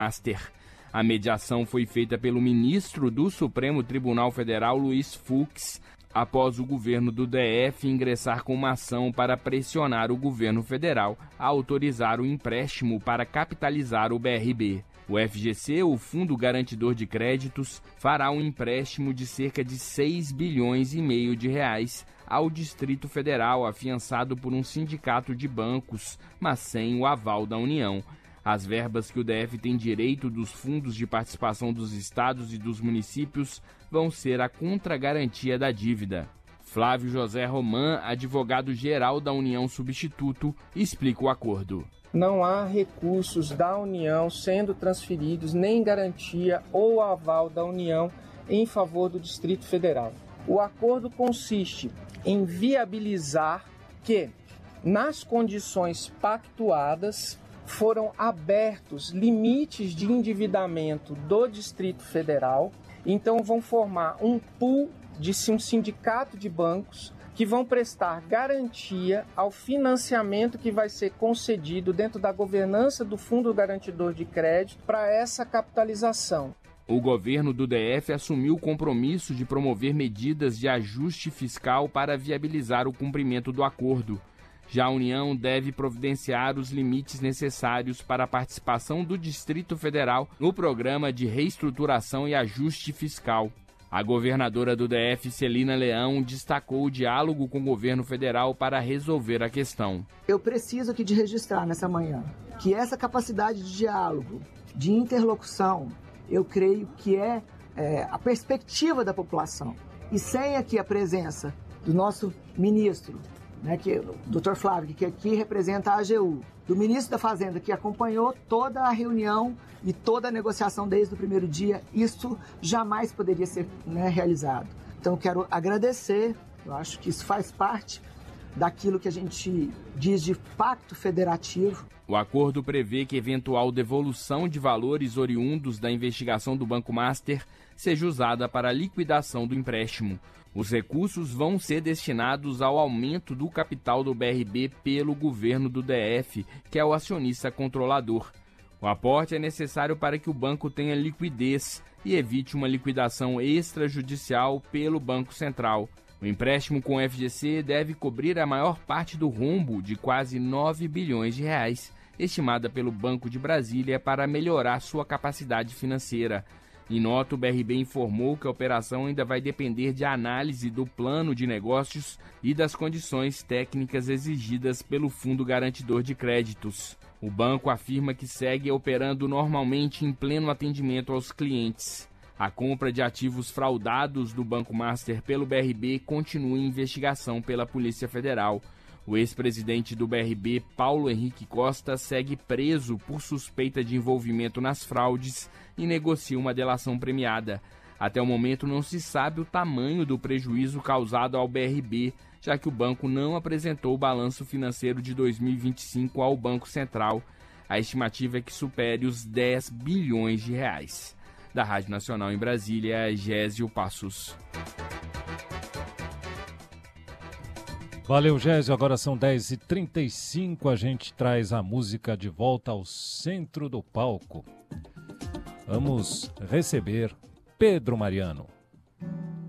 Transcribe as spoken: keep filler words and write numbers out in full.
Master. A mediação foi feita pelo ministro do Supremo Tribunal Federal, Luiz Fux, após o governo do D F ingressar com uma ação para pressionar o governo federal a autorizar o empréstimo para capitalizar o B R B. O F G C, o Fundo Garantidor de Créditos, fará um empréstimo de cerca de seis bilhões e meio de reais ao Distrito Federal, afiançado por um sindicato de bancos, mas sem o aval da União. As verbas que o D F tem direito dos fundos de participação dos estados e dos municípios vão ser a contragarantia da dívida. Flávio José Roman, advogado-geral da União Substituto, explica o acordo. Não há recursos da União sendo transferidos, nem garantia ou aval da União em favor do Distrito Federal. O acordo consiste em viabilizar que, nas condições pactuadas, foram abertos limites de endividamento do Distrito Federal, então vão formar um pool de um sindicato de bancos que vão prestar garantia ao financiamento que vai ser concedido dentro da governança do Fundo Garantidor de Crédito para essa capitalização. O governo do D F assumiu o compromisso de promover medidas de ajuste fiscal para viabilizar o cumprimento do acordo. Já a União deve providenciar os limites necessários para a participação do Distrito Federal no Programa de Reestruturação e Ajuste Fiscal. A governadora do D F, Celina Leão, destacou o diálogo com o governo federal para resolver a questão. Eu preciso aqui de registrar nessa manhã que essa capacidade de diálogo, de interlocução, eu creio que é, é a perspectiva da população. E sem aqui a presença do nosso ministro, né, que, o doutor Flávio, que aqui representa a A G U, do ministro da Fazenda, que acompanhou toda a reunião e toda a negociação desde o primeiro dia, isso jamais poderia ser, né, realizado. Então, eu quero agradecer, eu acho que isso faz parte daquilo que a gente diz de pacto federativo. O acordo prevê que eventual devolução de valores oriundos da investigação do Banco Master seja usada para a liquidação do empréstimo. Os recursos vão ser destinados ao aumento do capital do B R B pelo governo do D F, que é o acionista controlador. O aporte é necessário para que o banco tenha liquidez e evite uma liquidação extrajudicial pelo Banco Central. O empréstimo com o F G C deve cobrir a maior parte do rombo de quase nove bilhões de reais, estimada pelo Banco de Brasília para melhorar sua capacidade financeira. Em nota, o B R B informou que a operação ainda vai depender de análise do plano de negócios e das condições técnicas exigidas pelo Fundo Garantidor de Créditos. O banco afirma que segue operando normalmente em pleno atendimento aos clientes. A compra de ativos fraudados do Banco Master pelo B R B continua em investigação pela Polícia Federal. O ex-presidente do B R B, Paulo Henrique Costa, segue preso por suspeita de envolvimento nas fraudes e negocia uma delação premiada. Até o momento não se sabe o tamanho do prejuízo causado ao B R B, já que o banco não apresentou o balanço financeiro de dois mil e vinte e cinco ao Banco Central. A estimativa é que supere os dez bilhões de reais. Da Rádio Nacional em Brasília, Gésio Passos. Valeu, Gésio. Agora são dez e trinta e cinco. A gente traz a música de volta ao centro do palco. Vamos receber Pedro Mariano.